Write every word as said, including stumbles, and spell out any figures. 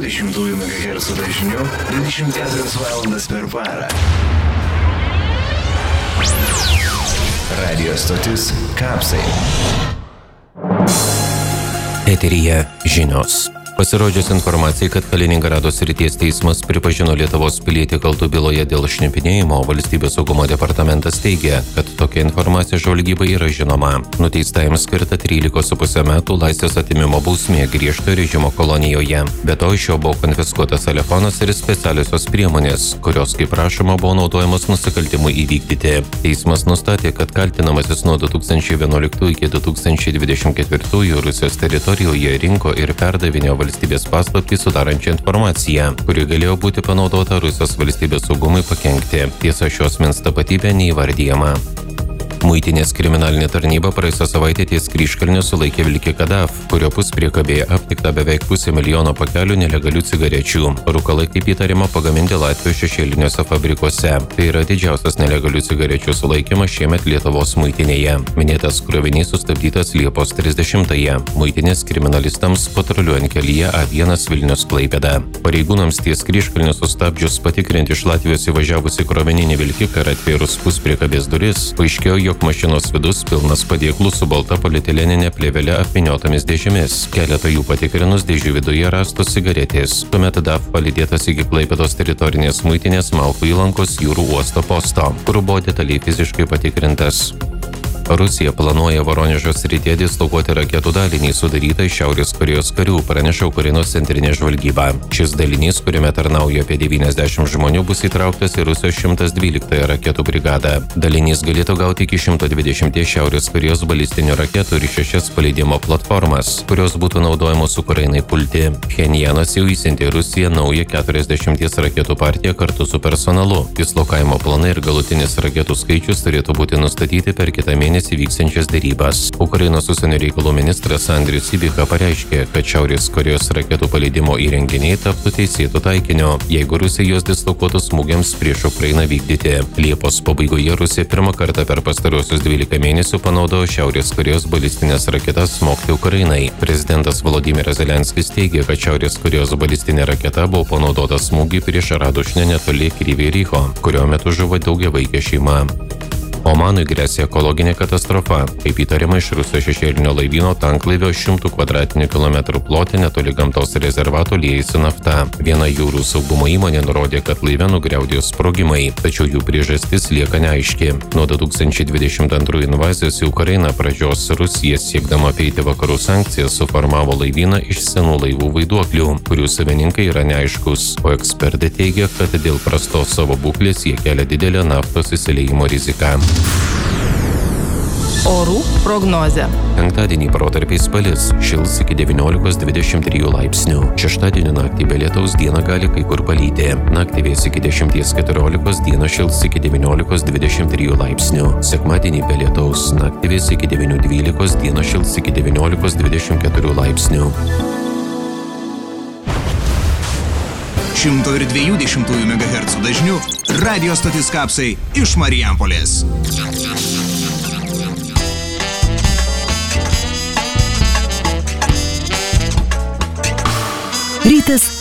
dvidešimt megahercų dažniu dvidešimt keturias valandas per parą. Radio stotis Kapsai. Eteryje žinios. Pasirodžius informacijai, kad Kaliningrado srities teismas pripažino Lietuvos pilietį kaltu byloje dėl šnipinėjimo, Valstybės saugumo departamentas teigia, kad tokia informacija žvalgybai yra žinoma. Nuteistajam skirta trylika su puse metų laisvės atėmimo bausmė griežto režimo kolonijoje. Be to iš jo buvo konfiskuotas telefonas ir specialiosios priemonės, kurios, kaip rašoma, buvo naudojamos nusikaltimui įvykdyti. Teismas nustatė, kad kaltinamasis nuo du tūkstančiai vienuoliktųjų iki du tūkstančiai dvidešimt ketvirtųjų Rusijos teritorijoje rinko ir perdavinėjo valstybės paslaptį sudarančią informaciją, kuri galėjo būti panaudota Rusijos valstybės saugumui pakenkti. Tiesa, šios asmens tapatybė neįvardyjama. Muitinės kriminalinė tarnyba praėjusią savaitę ties Kryžkalniu sulaikė vilkiką D A F, kurio puspriekabėje aptikta beveik pusė milijono pakelių nelegalių cigarečių. Rūkalai, kaip įtariama, pagaminti Latvijos šešėliniuose fabrikuose. Tai yra didžiausias nelegalių cigarečių sulaikymas šiemet Lietuvos muitinėje. Minėtas krovinys sustabdytas Liepos trisdešimtąją. Muitinės kriminalistams patruliuojant kelyje A vienas Vilnius Klaipėda. Pareigūnams ties Kryžkalniu sustabdžius patikrinti iš Latvijos įvažiavusi krovininį vilkiką ir atvėrus puspriekabės duris, paaiškėjo, jog mašinos vidus pilnas padėklų su balta polietileninė plėvele apvyniotomis dėžėmis. Keletą jų patikrinus dėžių viduje rastos cigaretės. Tuomet D A F palydėtas iki Klaipėdos teritorinės muitinės Malkų įlankos jūrų uosto posto, kur buvo detaliai fiziškai patikrintas. Rusija planuoja Voronežo srityje dislokuoti raketų dalinį sudarytą iš Šiaurės Korėjos karių, praneša Ukrainos centrinė žvalgyba. Šis dalinys, kuriame tarnauja apie devyniasdešimt žmonių, bus įtrauktas į Rusijos šimtas dvyliktąją raketų brigadą. Dalinys galėtų gauti iki šimto dvidešimt Šiaurės Korėjos balistinių raketų ir šešias paleidimo platformas, kurios būtų naudojamos Ukrainai pulti. Pchenjanas jau įsiuntė Rusiją naują keturiasdešimties raketų partiją kartu su personalu. Dislokavimo planai ir galutinis raketų skaičius turėtų būti nustatyti per kitą mėnesį vyksiančias derybas. Ukrainos užsienio reikalų ministras Andrius Sybiha pareiškė, kad Šiaurės Korėjos raketų paleidimo įrenginiai taptų teisėtų taikiniu, jeigu Rusija juos dislokuotų smūgiams prieš Ukrainą vykdyti. Liepos pabaigoje Rusija pirmą kartą per pastarosius dvylika mėnesių panaudojo Šiaurės Korėjos balistinės raketas smogti Ukrainai. Prezidentas Volodymyras Zelenskis teigia, kad Šiaurės Korėjos balistinė raketa buvo panaudota smūgiui prieš Radušnę netoli Kryvyj Riho, kurio metu žuvo daugiavaikė šeima. Omanui gresia ekologinė katastrofa. Kaip įtariama, iš Rusijos šešėlinio laivyno tanklaivio šimtų kvadratinių kilometrų plote netoli gamtos rezervato liejasi nafta. Viena jūrų saugumo įmonė nurodė, kad laive nugriaudėjo sprogimai, tačiau jų priežastis lieka neaiški. Nuo du tūkstančiai dvidešimt antrųjų invazijos į Ukrainą pradžios Rusija, siekdama apeiti vakarų sankcijas, suformavo laivyną iš senų laivų vaiduoklių, kurių savininkai yra neaiškus, o ekspertai teigia, kad dėl prastos savo būklės jie kelia didelę naftos įsiliejimo riziką. Orų prognozė. Penktadienį protarpiais palis, šils iki devyniolikos dvidešimt trijų laipsnių. Šeštadienį naktį be lietaus dieną gali kai kur palyti. Naktį vės iki dešimties keturiolikos, dieną šils iki devyniolikos dvidešimt trijų laipsnių. Sekmadienį be lietaus, naktį vės iki devynių dvylikos, dieną šils iki devyniolikos dvidešimt keturių laipsnių. šimto dviejų dešimtųjų megahercų dažniu radio stotis Kapsai iš Marijampolės. Rytas